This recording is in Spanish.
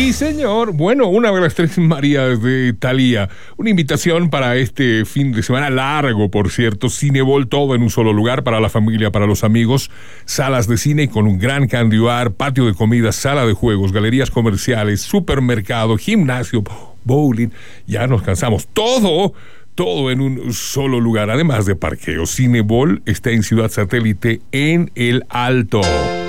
Sí, señor. Bueno, una de las tres Marías de Thalía. Una invitación para este fin de semana largo, por cierto. Cinebol, todo en un solo lugar, para la familia, para los amigos. Salas de cine con un gran candy bar, patio de comida, sala de juegos, galerías comerciales, supermercado, gimnasio, bowling. Ya nos cansamos. Todo en un solo lugar, además de parqueo. Cinebol está en Ciudad Satélite, en El Alto.